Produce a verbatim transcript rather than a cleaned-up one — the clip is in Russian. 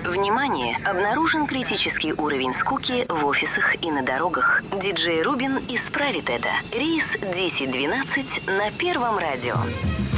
Внимание! Обнаружен критический уровень скуки в офисах и на дорогах. Диджей Рубин исправит это. Рейс десять двенадцать на Первом радио.